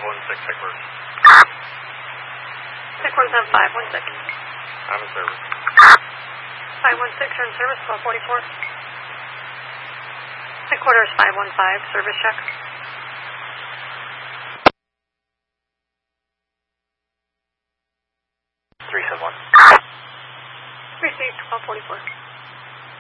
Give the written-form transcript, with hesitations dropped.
headquarters. Headquarters on 516. I'm in service. 516, you're in service, 1244. Headquarters 515, service check. Three 7 1. Received, 1244.